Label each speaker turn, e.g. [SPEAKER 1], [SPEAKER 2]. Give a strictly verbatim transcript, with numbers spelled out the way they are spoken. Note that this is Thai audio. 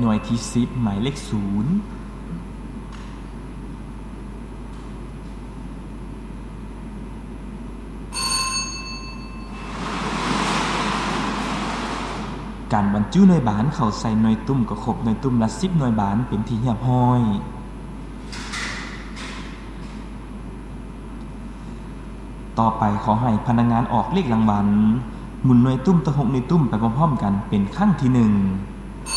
[SPEAKER 1] หน่วยที่สิบหมายเลขศูนย์การบรรจุหน่วยบานเข้าใส่หน่วยตุ้มก็ครบหน่วยตุ้มละสิบหน่วยบานเป็นที่เรียบร้อยต่อไปขอให้พนักงานออกเลขรางวัลหมุนหน่วยตุ้มตะหกหน่วยตุ้มไปพร้อมๆกันเป็นครั้งที่หนึ่ง